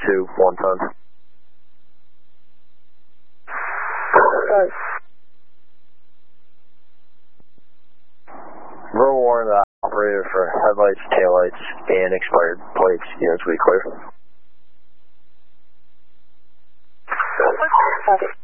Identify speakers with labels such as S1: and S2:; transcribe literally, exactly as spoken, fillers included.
S1: two, one ton.
S2: Right.
S1: Verbal warning to the operator for headlights, taillights, and expired plates. Units will be clear.
S2: Copy.